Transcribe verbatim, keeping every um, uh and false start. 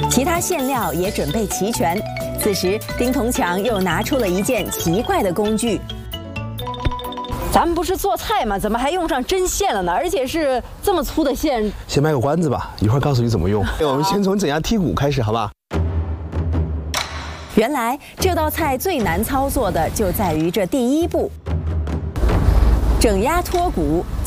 其他馅料也准备齐全。此时，丁同强又拿出了一件奇怪的工具。咱们不是做菜吗？怎么还用上针线了呢？而且是这么粗的线。 先卖个关子吧，一会儿告诉你怎么用。我们先从整牙剔骨开始，好吧？ 原来这道菜最难操作的就在于这第一步，整鸭脱骨。